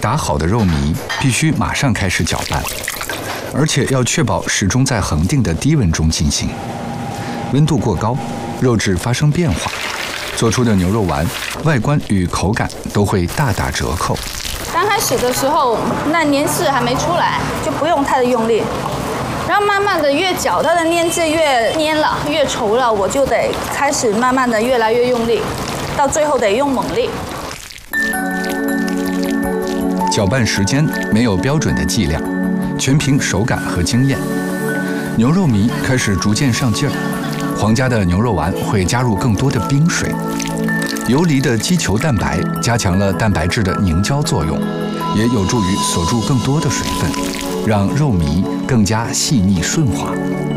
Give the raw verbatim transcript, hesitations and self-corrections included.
打好的肉糜必须马上开始搅拌，而且要确保始终在恒定的低温中进行。温度过高，肉质发生变化，做出的牛肉丸外观与口感都会大打折扣。 刚开始的时候，那粘质还没出来，就不用太的用力。然后慢慢的越搅它的粘质越粘了，越稠了，我就得开始慢慢的越来越用力，到最后得用猛力。 搅拌时间没有标准的剂量，全凭手感和经验。牛肉糜开始逐渐上劲儿，皇家的牛肉丸会加入更多的冰水，游离的肌球蛋白加强了蛋白质的凝胶作用，也有助于锁住更多的水分，让肉糜更加细腻顺滑。